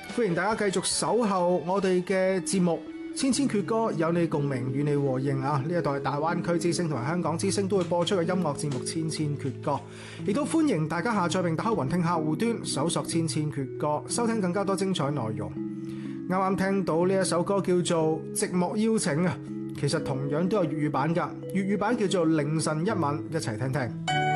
歡迎大家繼續守候我哋嘅節目千千闕歌，有你共鳴，與你和應啊！呢一代大灣區之聲同埋香港之聲都會播出嘅音樂節目千千闕歌，亦都歡迎大家下載並打開雲聽客戶端，搜索千千闕歌，收聽更加多精彩內容。啱啱聽到呢一首歌叫做《寂寞邀請》啊，其實同樣都有粵語版㗎，粵語版叫做《凌晨一吻》，一齊聽聽。